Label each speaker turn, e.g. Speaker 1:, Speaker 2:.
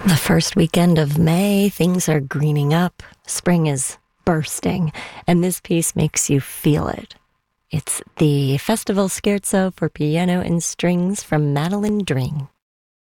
Speaker 1: The first weekend of May, things are greening up. Spring is bursting, and this piece makes you feel it. It's the Festival Scherzo for Piano and Strings from Madeline Dring.